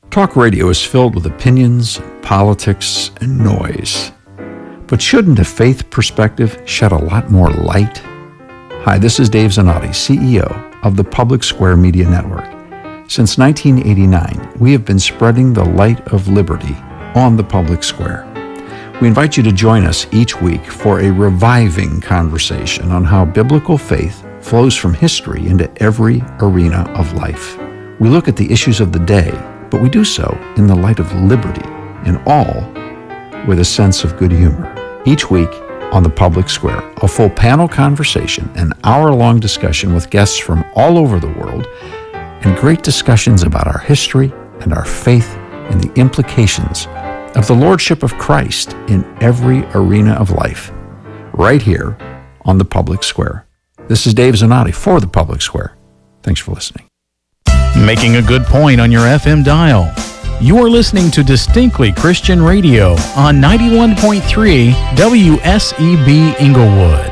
Talk radio is filled with opinions, politics, and noise. But shouldn't a faith perspective shed a lot more light? Hi, this is Dave Zanotti, CEO of the Public Square Media Network. Since 1989, we have been spreading the light of liberty on the public square. We invite you to join us each week for a reviving conversation on how biblical faith flows from history into every arena of life. We look at the issues of the day, but we do so in the light of liberty, and all with a sense of good humor. Each week on the Public Square, a full panel conversation, an hour-long discussion with guests from all over the world, and great discussions about our history and our faith and the implications of the Lordship of Christ in every arena of life, right here on the Public Square. This is Dave Zanotti for the Public Square. Thanks for listening. Making a good point on your FM dial. You're listening to Distinctly Christian Radio on 91.3 WSEB Inglewood.